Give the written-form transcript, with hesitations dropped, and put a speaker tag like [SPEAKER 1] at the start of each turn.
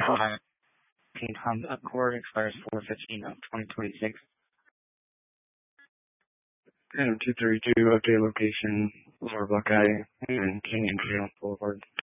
[SPEAKER 1] Ohio. Income Accord expires 4/15 of 2026. Item 232, update location, Lower Buckeye and Canyon Trail Boulevard.